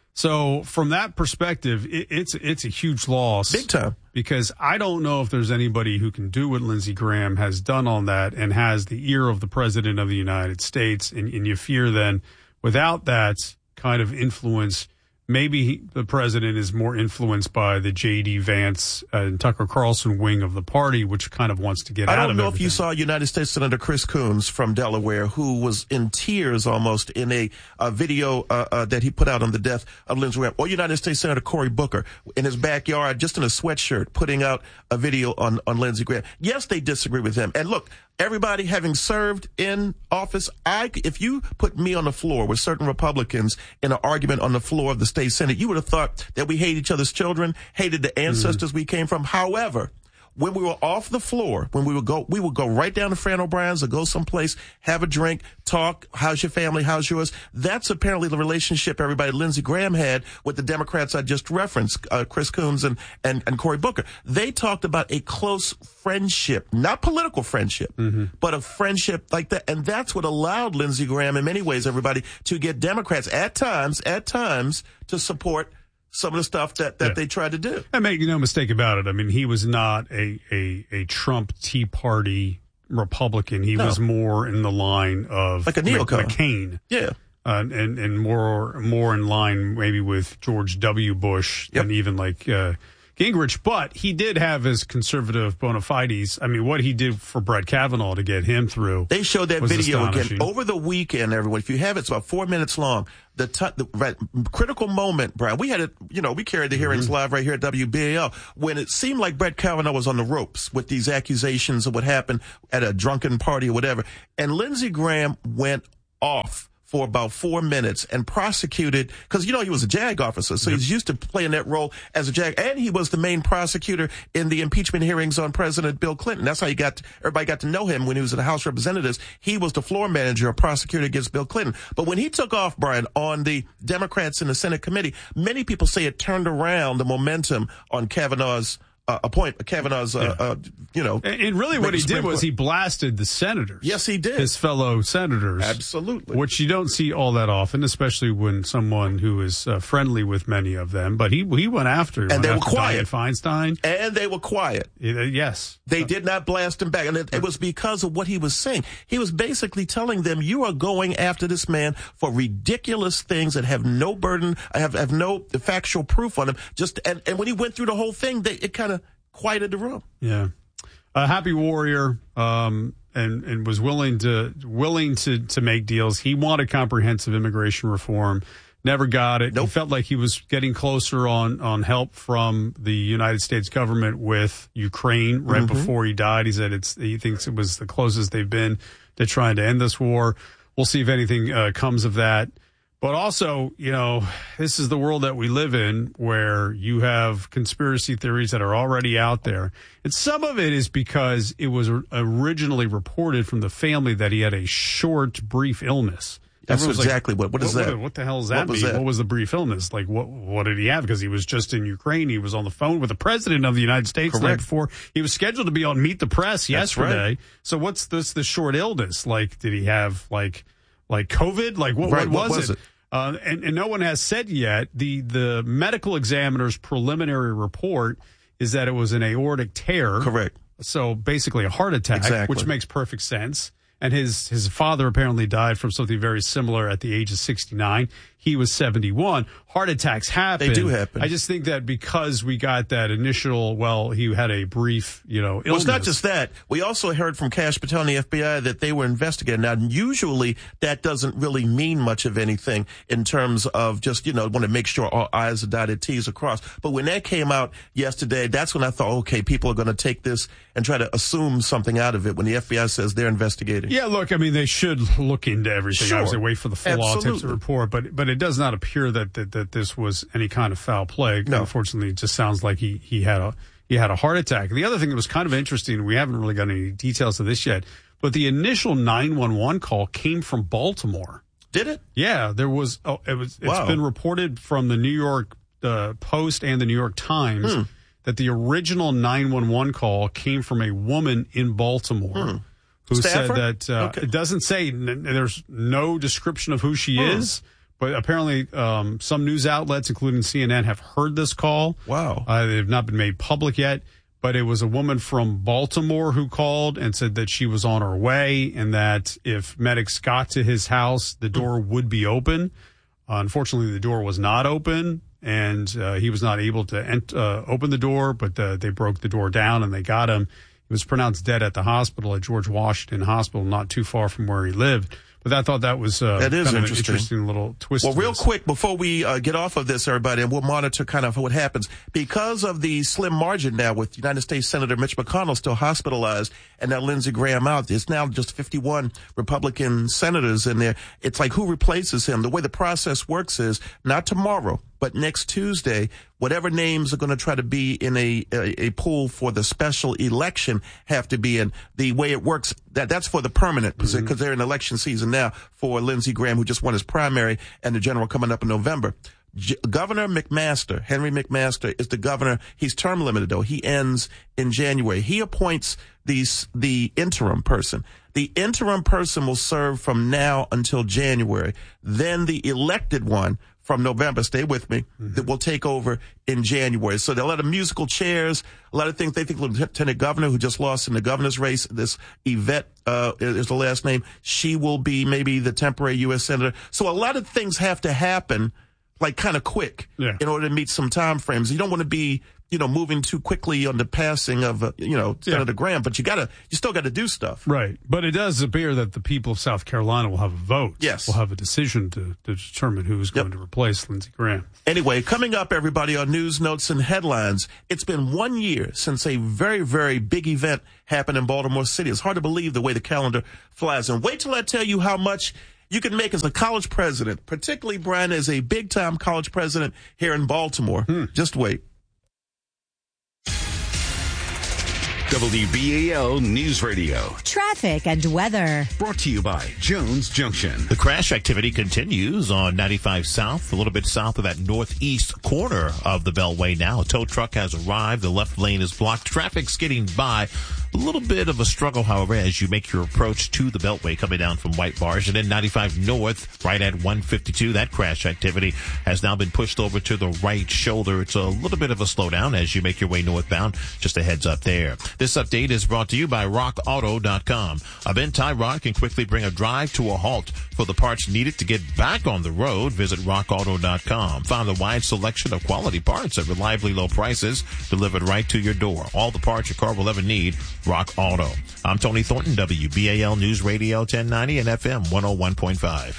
So from that perspective, it, it's it's a huge loss. Big time. Because I don't know if there's anybody who can do what Lindsey Graham has done on that and has the ear of the President of the United States. And, and you fear then without that kind of influence, maybe he, the president is more influenced by the J D. Vance and Tucker Carlson wing of the party, which kind of wants to get out of it. I don't know if you saw United States Senator Chris Coons from Delaware, who was in tears almost in a, a video uh, uh, that he put out on the death of Lindsey Graham. Or United States Senator Cory Booker in his backyard, just in a sweatshirt, putting out a video on, on Lindsey Graham. Yes, they disagree with him. And look, everybody having served in office, I, if you put me on the floor with certain Republicans in an argument on the floor of the state Senate, you would have thought that we hate each other's children, hated the ancestors mm. we came from. However, when we were off the floor, when we would go, we would go right down to Fran O'Brien's or go someplace, have a drink, talk. How's your family? How's yours? That's apparently the relationship everybody Lindsey Graham had with the Democrats I just referenced, uh, Chris Coons and, and, and Cory Booker. They talked about a close friendship, not political friendship, mm-hmm. but a friendship like that. And that's what allowed Lindsey Graham, in many ways, everybody, to get Democrats at times, at times, to support some of the stuff that, that yeah. they tried to do. And make no mistake about it. I mean, he was not a, a, a Trump Tea Party Republican. He no. was more in the line of like a neocon. McCain. Yeah. Uh, and, and more, more in line maybe with George W. Bush yep. than even like, uh, Gingrich, but he did have his conservative bona fides. I mean, what he did for Brett Kavanaugh to get him through. They showed that video again over the weekend, everyone. If you have it, it's about four minutes long. The, t- the right, critical moment, Brian, we had it, you know, we carried the hearings mm-hmm. live right here at W B A L when it seemed like Brett Kavanaugh was on the ropes with these accusations of what happened at a drunken party or whatever. And Lindsey Graham went off for about four minutes and prosecuted, because, you know, he was a JAG officer, so yep. he's used to playing that role as a JAG, and he was the main prosecutor in the impeachment hearings on President Bill Clinton. That's how he got, to, everybody got to know him when he was in the House of Representatives. He was the floor manager, a prosecutor against Bill Clinton. But when he took off, Brian, on the Democrats in the Senate committee, many people say it turned around the momentum on Kavanaugh's Uh, appoint Kavanaugh's, uh, yeah. uh, you know. And, and really what he did was he blasted the senators. Yes, he did. His fellow senators. Absolutely. Which you don't see all that often, especially when someone who is uh, friendly with many of them. But he he went after And went they after were quiet. Dianne Feinstein. And they were quiet. Uh, yes. They did not blast him back. And it, it was because of what he was saying. He was basically telling them, you are going after this man for ridiculous things that have no burden, have, have no factual proof on them. Just and, and when he went through the whole thing, they, it kind of quieted the room. Yeah. A happy warrior, um, and, and was willing to, willing to, to make deals. He wanted comprehensive immigration reform. Never got it. Nope. He felt like he was getting closer on, on help from the United States government with Ukraine right mm-hmm. before he died. He said it's, he thinks it was the closest they've been to trying to end this war. We'll see if anything uh, comes of that. But also, you know, this is the world that we live in where you have conspiracy theories that are already out there. And some of it is because it was originally reported from the family that he had a short, brief illness. That's exactly like, what. What is what, that? What the hell does that what mean? That? What was the brief illness? Like, what What did he have? Because he was just in Ukraine. He was on the phone with the president of the United States the night before. He was scheduled to be on Meet the Press That's yesterday. Right. So what's this, the short illness? Like, did he have, like, like COVID? Like, what, right. what was, what was it? it? Uh, and, and no one has said yet. The, the medical examiner's preliminary report is that it was an aortic tear. Correct. So basically a heart attack, exactly. which makes perfect sense. And his, his father apparently died from something very similar at the age of sixty-nine. He was seventy-one. Heart attacks happen. They do happen. I just think that because we got that initial, well, he had a brief, you know, illness. Well, it's not just that. We also heard from Kash Patel and the F B I that they were investigating. Now, usually that doesn't really mean much of anything in terms of just, you know, want to make sure all I's are dotted, T's are crossed. But when that came out yesterday, that's when I thought, okay, people are going to take this and try to assume something out of it when the F B I says they're investigating. Yeah, look, I mean, they should look into everything. Sure. Obviously, wait for the full Absolutely. autopsy report, but but it does not appear that, that that this was any kind of foul play. No. Unfortunately, it just sounds like he he had a he had a heart attack. The other thing that was kind of interesting, we haven't really got any details of this yet, but the initial nine one one call came from Baltimore. Did it? Yeah, there was. Oh, it was. It's Wow. been reported from the New York uh, Post and the New York Times Hmm. that the original nine one one call came from a woman in Baltimore. Hmm. Who Stafford? said that uh, Okay. it doesn't say, n- there's no description of who she Hmm. is, but apparently um, some news outlets, including C N N, have heard this call. Wow. Uh, they have not been made public yet, but it was a woman from Baltimore who called and said that she was on her way and that if medics got to his house, the door would be open. Uh, unfortunately, the door was not open, and uh, he was not able to ent- uh, open the door, but uh, they broke the door down and they got him. He was pronounced dead at the hospital at George Washington Hospital, not too far from where he lived. But I thought that was uh, That is kind of interesting. an interesting little twist. Well, to real this. quick, before we uh, get off of this, everybody, and we'll monitor kind of what happens. Because of the slim margin now with United States Senator Mitch McConnell still hospitalized and now Lindsey Graham out, it's now just fifty-one Republican senators in there. It's like who replaces him? The way the process works is not tomorrow, but next Tuesday, whatever names are going to try to be in a, a, a pool for the special election have to be in. The way it works, that that's for the permanent, because mm-hmm. they're in election season now for Lindsey Graham, who just won his primary, and the general coming up in November. G- Governor McMaster, Henry McMaster, is the governor. He's term limited, though. He ends in January. He appoints these, the interim person. The interim person will serve from now until January. Then the elected one from November, stay with me, mm-hmm. that will take over in January. So there are a lot of musical chairs, a lot of things. They think Lieutenant Governor, who just lost in the governor's race, this Yvette uh, is the last name, she will be maybe the temporary U S Senator. So a lot of things have to happen like kind of quick yeah. in order to meet some time frames. You don't want to be, you know, moving too quickly on the passing of, uh, you know, Senator yeah. Graham, but you gotta, you still got to do stuff. Right. But it does appear that the people of South Carolina will have a vote. Yes. Will have a decision to, to determine who's yep. going to replace Lindsey Graham. Anyway, coming up, everybody, on news, notes, and headlines. It's been one year since a very, very big event happened in Baltimore City. It's hard to believe the way the calendar flies. And wait till I tell you how much you can make as a college president, particularly, Brian, as a big-time college president here in Baltimore. Hmm. Just wait. W B A L News Radio. Traffic and weather. Brought to you by Jones Junction. The crash activity continues on ninety-five South, a little bit south of that northeast corner of the Beltway now. A tow truck has arrived. The left lane is blocked. Traffic's getting by. A little bit of a struggle, however, as you make your approach to the Beltway coming down from White Barge. And then ninety-five North, right at one fifty-two, that crash activity has now been pushed over to the right shoulder. It's a little bit of a slowdown as you make your way northbound. Just a heads up there. This update is brought to you by rock auto dot com. A bent tie rod can quickly bring a drive to a halt. For the parts needed to get back on the road, visit rock auto dot com. Find a wide selection of quality parts at reliably low prices delivered right to your door. All the parts your car will ever need. Rock Auto. I'm Tony Thornton, W B A L News Radio ten ninety and F M one oh one point five.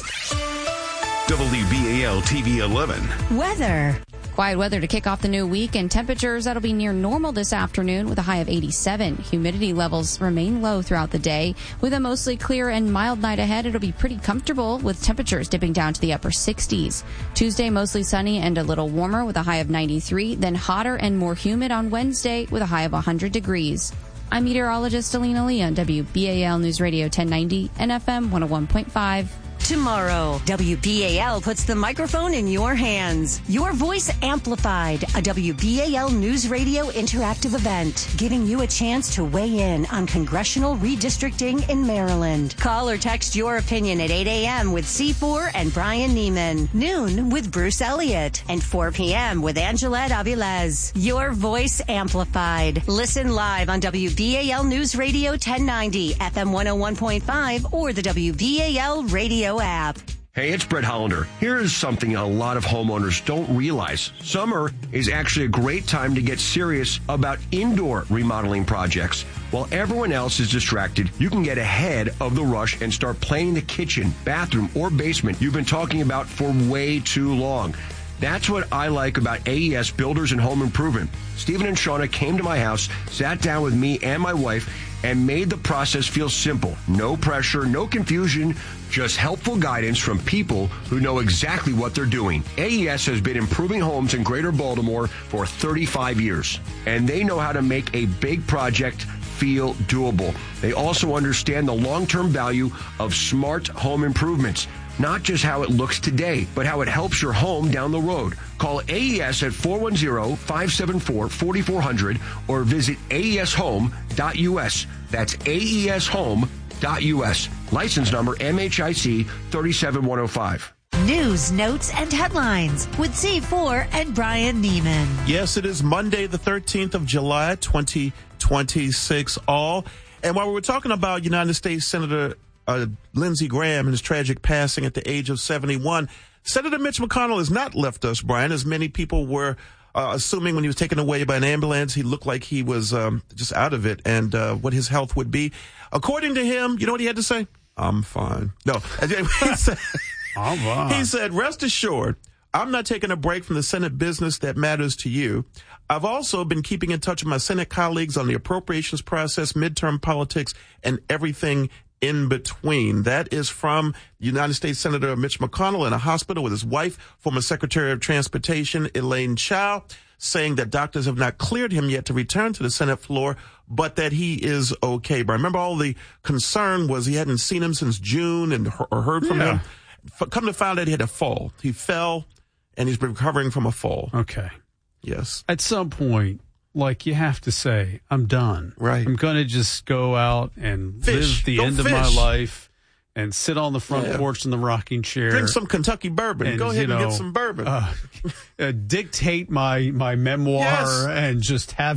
W B A L T V eleven. Weather. Quiet weather to kick off the new week, and temperatures that'll be near normal this afternoon with a high of eighty-seven. Humidity levels remain low throughout the day. With a mostly clear and mild night ahead, it'll be pretty comfortable with temperatures dipping down to the upper sixties. Tuesday, mostly sunny and a little warmer with a high of ninety-three, then hotter and more humid on Wednesday with a high of one hundred degrees. I'm meteorologist Alina Lee on W B A L News Radio ten ninety and F M one oh one point five. Tomorrow, W B A L puts the microphone in your hands. Your voice amplified, a W B A L News Radio interactive event, giving you a chance to weigh in on congressional redistricting in Maryland. Call or text your opinion at eight a.m. with C four and Brian Neiman, noon with Bruce Elliott, and four p.m. with Angelette Avilés. Your voice amplified. Listen live on W B A L News Radio ten ninety, F M one oh one point five, or the W B A L Radio app. Hey, it's Brett Hollander. Here's something a lot of homeowners don't realize. Summer is actually a great time to get serious about indoor remodeling projects. While everyone else is distracted, you can get ahead of the rush and start planning the kitchen, bathroom, or basement you've been talking about for way too long. That's what I like about A E S Builders and Home Improvement. Stephen and Shauna came to my house, sat down with me and my wife, and made the process feel simple. No pressure, no confusion, just helpful guidance from people who know exactly what they're doing. A E S has been improving homes in Greater Baltimore for thirty-five years, and they know how to make a big project feel doable. They also understand the long-term value of smart home improvements. Not just how it looks today, but how it helps your home down the road. Call A E S at four one zero, five seven four, four four zero zero or visit A E S home dot U S. That's A E S home dot U S. License number M H I C three seven one oh five. News, notes, and headlines with C four and Brian Neiman. Yes, it is Monday, the thirteenth of July, twenty twenty-six all. And while we were talking about United States Senator Uh, Lindsey Graham and his tragic passing at the age of seventy-one. Senator Mitch McConnell has not left us, Brian, as many people were uh, assuming when he was taken away by an ambulance. He looked like he was um, just out of it and uh, what his health would be. According to him, you know what he had to say? I'm fine. No. he, said, I'm fine. He said, rest assured, I'm not taking a break from the Senate business that matters to you. I've also been keeping in touch with my Senate colleagues on the appropriations process, midterm politics, and everything in between. That is from United States Senator Mitch McConnell in a hospital with his wife, former Secretary of Transportation Elaine Chao, saying that doctors have not cleared him yet to return to the Senate floor, but that he is okay. But remember, all the concern was he hadn't seen him since June and or heard from Yeah. him. Come to find out, he had a fall. He fell, and he's recovering from a fall. Okay. Yes. At some point, like, you have to say, I'm done. Right. I'm going to just go out and Fish. live the Go end of fish. my life and sit on the front Yeah. porch in the rocking chair. Drink some Kentucky bourbon. And, Go ahead you and know, get some bourbon. Uh, uh, dictate my, my memoir Yes. and just have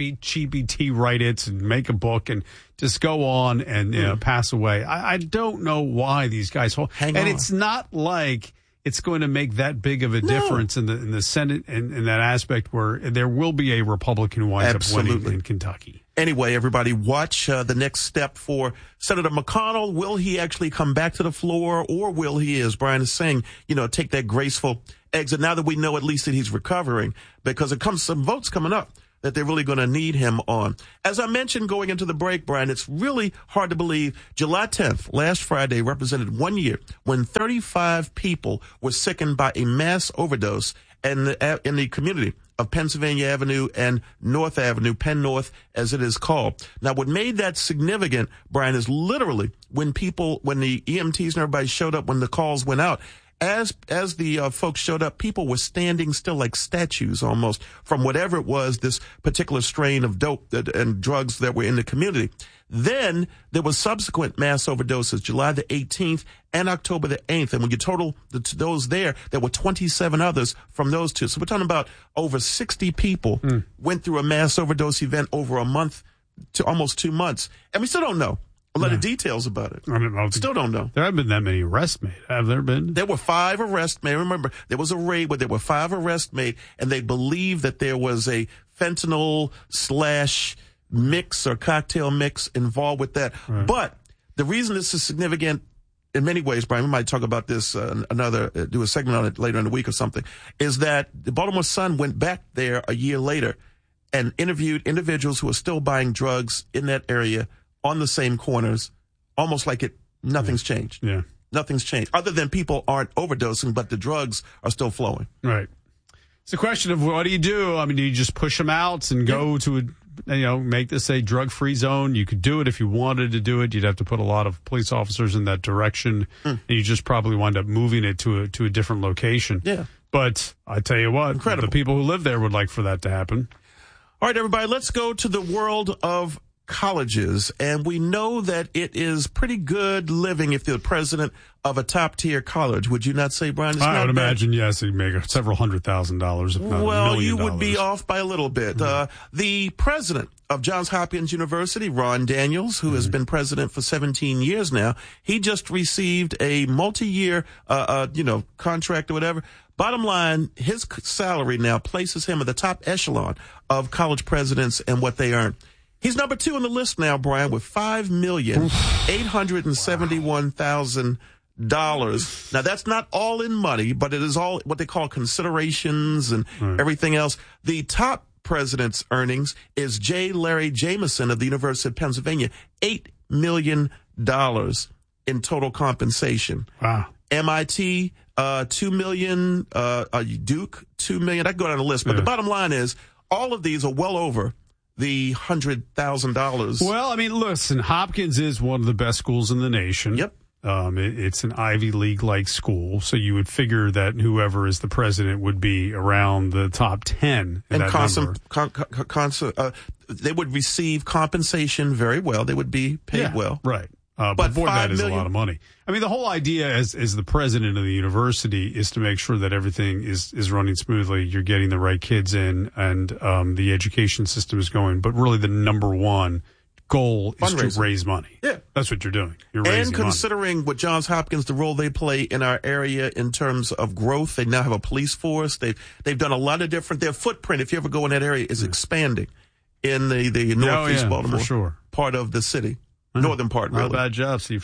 ChatGPT write it and make a book and just go on and you know, Mm. pass away. I, I don't know why these guys hold. Hang and on. it's not like it's going to make that big of a No. difference in the in the Senate and in that aspect where there will be a Republican who winds up winning Absolutely. in Kentucky. Anyway, everybody, watch uh, the next step for Senator McConnell. Will he actually come back to the floor, or will he, as Brian is saying, you know, take that graceful exit now that we know at least that he's recovering? Because it comes some votes coming up that they're really going to need him on. As I mentioned going into the break, Brian, it's really hard to believe July tenth, last Friday, represented one year when thirty-five people were sickened by a mass overdose in the, in the community of Pennsylvania Avenue and North Avenue, Penn North, as it is called. Now, what made that significant, Brian, is literally when people, when the E M Ts and everybody showed up, when the calls went out, as as the uh, folks showed up, people were standing still like statues almost from whatever it was, this particular strain of dope that, and drugs that were in the community. Then there was subsequent mass overdoses, July the eighteenth and October the eighth. And when you total the, those there, there were twenty-seven others from those two. So we're talking about over sixty people Mm. went through a mass overdose event over a month to almost two months. And we still don't know a lot of details about it. I don't know. Still don't know. There haven't been that many arrests made. Have there been? There were five arrests made. Remember, there was a raid where there were five arrests made, and they believed that there was a fentanyl slash mix or cocktail mix involved with that. Right. But the reason this is significant in many ways, Brian, we might talk about this uh, another, uh, do a segment on it later in the week or something, is that the Baltimore Sun went back there a year later and interviewed individuals who are still buying drugs in that area on the same corners, almost like it nothing's changed. Yeah. Nothing's changed, other than people aren't overdosing, but the drugs are still flowing. Right. It's a question of what do you do? I mean, do you just push them out and go to a, you know, make this a drug-free zone? You could do it if you wanted to do it. You'd have to put a lot of police officers in that direction, mm. and you just probably wind up moving it to a to a different location. Yeah. But I tell you what, Incredible. The people who live there would like for that to happen. All right, everybody, let's go to the world of colleges. And we know that it is pretty good living if you're the president of a top-tier college. Would you not say, Brian? It's I not would bad. imagine, yes, you'd make several hundred thousand dollars, if not a Well, million you would dollars. be off by a little bit. Mm-hmm. Uh, the president of Johns Hopkins University, Ron Daniels, who mm-hmm. has been president for seventeen years now, he just received a multi-year, uh, uh, you know, contract or whatever. Bottom line, his salary now places him at the top echelon of college presidents and what they earn. He's number two on the list now, Brian, with five million eight hundred and seventy-one thousand dollars. Now, that's not all in money, but it is all what they call considerations and right. everything else. The top president's earnings is J. Larry Jameson of the University of Pennsylvania, eight million dollars in total compensation. Wow. M I T, uh, two million dollars, uh, uh, Duke, two million dollars. I can go down the list, but yeah. the bottom line is all of these are well over the one hundred thousand dollars. Well, I mean, listen, Hopkins is one of the best schools in the nation. Yep. Um, it, it's an Ivy League-like school, so you would figure that whoever is the president would be around the top ten. In and that consum- con- con- con- uh, they would receive compensation very well. They would be paid yeah, well. Right. Uh, but but boy, that is million- a lot of money. I mean, the whole idea as, as the president of the university is to make sure that everything is, is running smoothly. You're getting the right kids in and um, the education system is going. But really the number one goal is Fundraising. to raise money. Yeah. That's what you're doing. You're raising And considering money. what Johns Hopkins, the role they play in our area in terms of growth, they now have a police force. They've, they've done a lot of different, their footprint, if you ever go in that area, is yeah. expanding in the, the northeast oh, yeah, Baltimore for sure. part of the city. Northern part, really. Not a bad job, C four.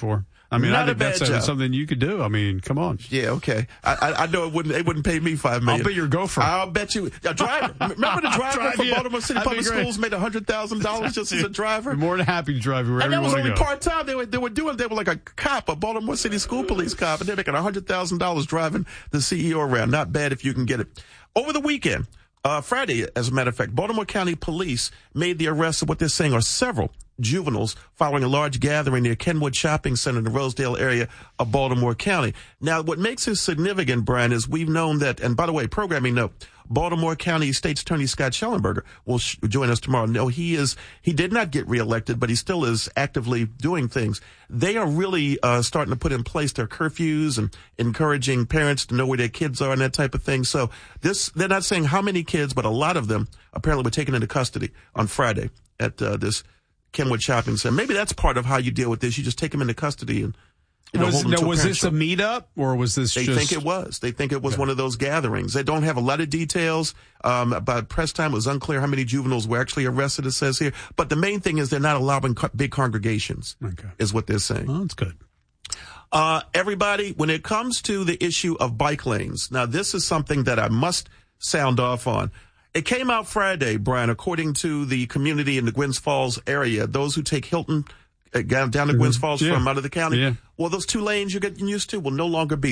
I mean, Not I think a bad that's job. something you could do. I mean, come on. Yeah, okay. I, I, I know it wouldn't. It wouldn't pay me five million. I'll bet your gopher. I'll bet you. A driver. Remember the driver Drive from you. Baltimore City That'd be Public great. Schools made a hundred thousand dollars just as a driver. You're more than happy to drive you wherever And that you was want to only go. part time. They were they were doing. They were like a cop, a Baltimore City school police cop, and they're making a hundred thousand dollars driving the C E O around. Not bad if you can get it. Over the weekend, uh, Friday, as a matter of fact, Baltimore County Police made the arrest of what they're saying are several juveniles following a large gathering near Kenwood Shopping Center in the Rosedale area of Baltimore County. Now, what makes this significant, Brian, is we've known that, and by the way, programming note, Baltimore County State's Attorney Scott Schellenberger will sh- join us tomorrow. No, he is, he did not get reelected, but he still is actively doing things. They are really uh, starting to put in place their curfews and encouraging parents to know where their kids are and that type of thing. So this, they're not saying how many kids, but a lot of them apparently were taken into custody on Friday at uh, this Kenwood Shopping Center. Maybe that's part of how you deal with this. You just take them into custody and, you know, was hold them no, to a was parent this show. a meetup or was this They just... think it was. They think it was one of those gatherings. They don't have a lot of details. Um, about press time, it was unclear how many juveniles were actually arrested, it says here. But the main thing is they're not allowing co- big congregations, okay. is what they're saying. Oh, that's good. Uh, everybody, when it comes to the issue of bike lanes, now this is something that I must sound off on. It came out Friday, Brian, according to the community in the Gwynns Falls area, those who take Hilton uh, down to Gwynns Falls Yeah. from out of the county. Yeah. Well, those two lanes you're getting used to will no longer be